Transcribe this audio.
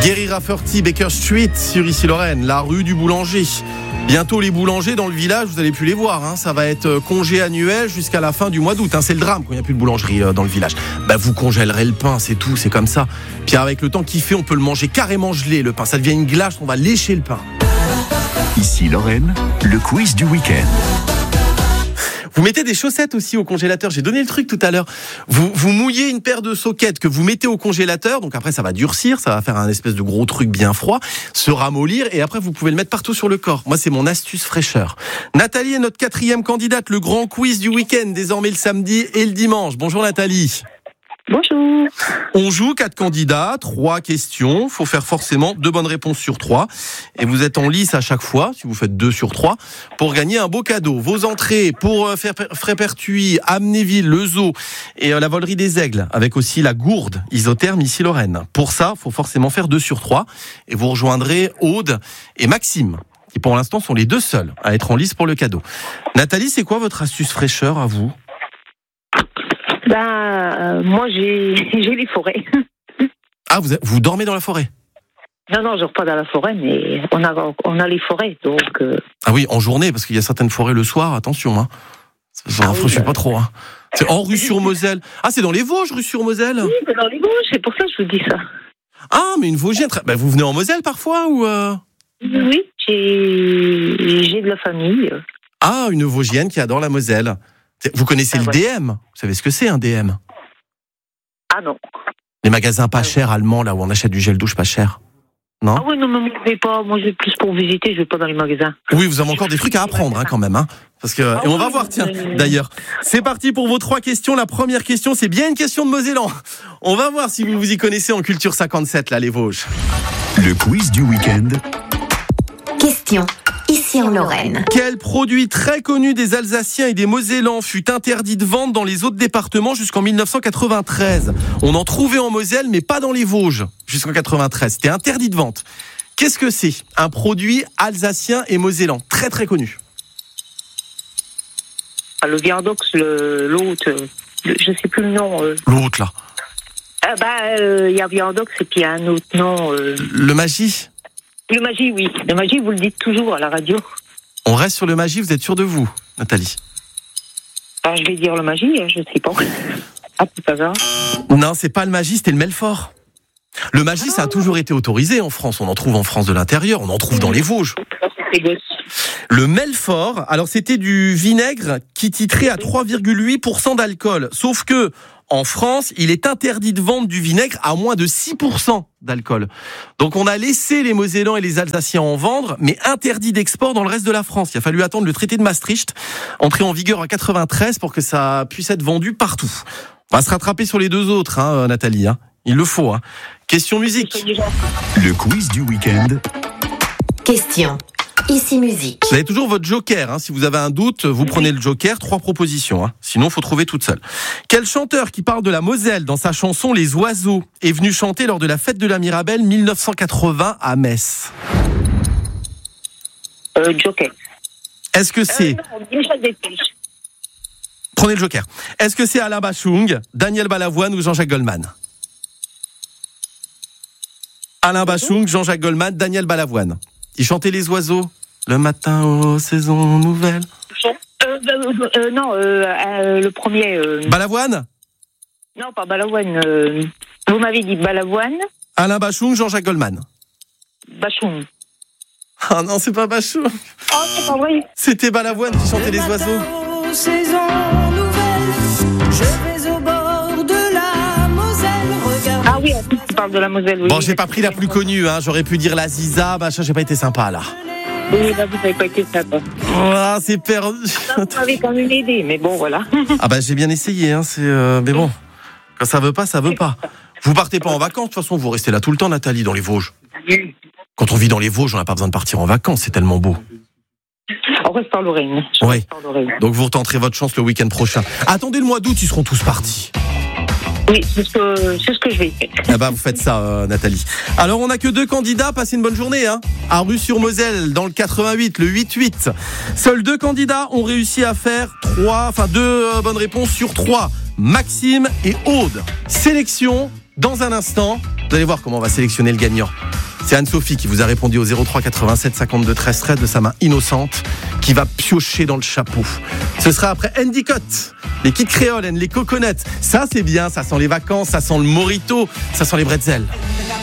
Gary Rafferty, Baker Street sur Issy-Lorraine, la rue du boulanger. Bientôt les boulangers dans le village, vous n'allez plus les voir, hein. Ça va être congé annuel jusqu'à la fin du mois d'août, hein. C'est le drame quand il n'y a plus de boulangerie dans le village. Vous congèlerez le pain, c'est tout, c'est comme ça. Puis avec le temps qu'il fait, on peut le manger carrément gelé, le pain. Ça devient une glace, on va lécher le pain. Issy-Lorraine, le quiz du week-end. Vous mettez des chaussettes aussi au congélateur. J'ai donné le truc tout à l'heure. Vous mouillez une paire de soquettes que vous mettez au congélateur. Donc après, ça va durcir. Ça va faire un espèce de gros truc bien froid. Se ramollir. Et après, vous pouvez le mettre partout sur le corps. Moi, c'est mon astuce fraîcheur. Nathalie est notre 4e candidate. Le grand quiz du week-end. Désormais le samedi et le dimanche. Bonjour Nathalie. Bonjour. On joue 4 candidats, 3 questions. Faut faire forcément 2 bonnes réponses sur 3. Et vous êtes en lice à chaque fois, si vous faites 2 sur 3, pour gagner un beau cadeau. Vos entrées pour Frépertuis, Amnéville, le Zoo et la Volerie des Aigles, avec aussi la Gourde, isotherme Issy-Lorraine. Pour ça, faut forcément faire 2 sur 3. Et vous rejoindrez Aude et Maxime, qui pour l'instant sont les 2 seuls à être en lice pour le cadeau. Nathalie, c'est quoi votre astuce fraîcheur à vous ? Moi, j'ai les forêts. Ah, vous dormez dans la forêt ? Non, je ne dors pas dans la forêt, mais on a les forêts, donc... Ah oui, en journée, parce qu'il y a certaines forêts le soir, attention, hein. Je sais pas trop, hein. C'est en Rue-sur-Moselle. Ah, c'est dans les Vosges, Rue-sur-Moselle ? Oui, c'est dans les Vosges, c'est pour ça que je vous dis ça. Ah, mais une Vosgienne. Vous venez en Moselle parfois, ou Oui, j'ai de la famille. Ah, une Vosgienne qui adore la Moselle. Vous connaissez le DM ? Vous savez ce que c'est, un DM ? Ah non. Les magasins pas chers allemands, là où on achète du gel douche pas cher. Non ? Ah oui, non, mais je vais pas. Moi, je vais plus pour visiter, je vais pas dans les magasins. Oui, vous avez encore des trucs à apprendre, hein, quand même, hein. Parce que, et on va voir, tiens, d'ailleurs. C'est parti pour vos 3 questions. La première question, c'est bien une question de Mosellan. On va voir si vous vous y connaissez en culture 57, là, les Vosges. Le quiz du week-end. Question. Ici en Lorraine. Quel produit très connu des Alsaciens et des Mosellans fut interdit de vente dans les autres départements jusqu'en 1993 ? On en trouvait en Moselle, mais pas dans les Vosges, jusqu'en 93. C'était interdit de vente. Qu'est-ce que c'est ? Un produit alsacien et mosellan, très très connu. Le Viandox, l'autre, je sais plus le nom. L'autre, là. Il y a Viandox et puis il y a un autre nom. Le Magie ? Le Magie, oui. Le Magie, vous le dites toujours à la radio. On reste sur le Magie, vous êtes sûre de vous, Nathalie ? Je vais dire le Magie, je sais pas. Ah, tout hasard. Non, c'est pas le Magie, c'était le Melfort. Le Magie, ça a toujours été autorisé en France. On en trouve en France de l'intérieur, on en trouve dans les Vosges. Le Melfort, alors c'était du vinaigre qui titrait à 3,8% d'alcool. Sauf que, en France, il est interdit de vendre du vinaigre à moins de 6% d'alcool. Donc on a laissé les Mosellans et les Alsaciens en vendre, mais interdit d'export dans le reste de la France. Il a fallu attendre le traité de Maastricht, entré en vigueur en 93, pour que ça puisse être vendu partout. On va se rattraper sur les 2 autres, hein, Nathalie. Hein. Il le faut. Hein. Question musique. Le quiz du week-end. Question. Ici musique. Vous avez toujours votre joker, hein. Si vous avez un doute, vous prenez le joker, 3 propositions, hein. Sinon, faut trouver toute seule. Quel chanteur qui parle de la Moselle dans sa chanson Les Oiseaux est venu chanter lors de la fête de la Mirabelle 1980 à Metz ? Joker. Est-ce que c'est... Prenez le joker. Est-ce que c'est Alain Bachung, Daniel Balavoine ou Jean-Jacques Goldman ? Alain Bachung, Jean-Jacques Goldman, Daniel Balavoine. Il chantait Les Oiseaux le matin aux saisons nouvelles. Non, le premier. Balavoine ? Non, pas Balavoine. Vous m'avez dit Balavoine. Alain Bachung, Jean-Jacques Goldman. Bachung. Ah non, c'est pas Bachung. Oh, c'est pas vrai. C'était Balavoine qui chantait Les Oiseaux. Saison nouvelle, je vais au bord de la Moselle, regarde. Ah oui, en plus, tu parles de la Moselle. Oui. Bon, j'ai pas pris la plus connue, hein. J'aurais pu dire la Ziza, machin, j'ai pas été sympa, là. Oui, là, vous n'avez pas été sympa. Ah, c'est perdu. Vous m'avez quand même aidé, mais bon, voilà. Ah bah, j'ai bien essayé, hein. Mais bon, quand ça veut pas, ça veut pas. Vous partez pas en vacances, de toute façon, vous restez là tout le temps, Nathalie, dans les Vosges. Quand on vit dans les Vosges, on n'a pas besoin de partir en vacances, c'est tellement beau. On reste en Lorraine. Oui. Donc vous retenterez votre chance le week-end prochain. Attendez le mois d'août, ils seront tous partis. Oui, c'est ce que je vais faire. Ah bah vous faites ça, Nathalie. Alors on n'a que 2 candidats, passez une bonne journée, hein. À Rue-sur-Moselle, dans le 88, le 8-8. Seuls 2 candidats ont réussi à faire 2 bonnes réponses sur 3. Maxime et Aude. Sélection Dans un instant, vous allez voir comment on va sélectionner le gagnant. C'est Anne-Sophie qui vous a répondu au 03 87 52 13 13 de sa main innocente qui va piocher dans le chapeau. Ce sera après Endicott, les Kid Creole, les coconuts. Ça c'est bien, ça sent les vacances, ça sent le mojito, ça sent les bretzels.